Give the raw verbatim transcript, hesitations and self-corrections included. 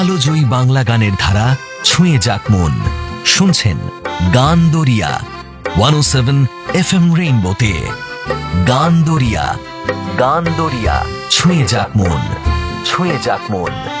আলোজয়ী বাংলা গানের ধারা ছুঁয়ে যাক মন। শুনছেন গান দরিয়া ওয়ান ও সেভেন এফ এম রেইনবোতে। গান দরিয়া, গান দরিয়া ছুঁয়ে যাক মন, ছুঁয়ে যাক মন।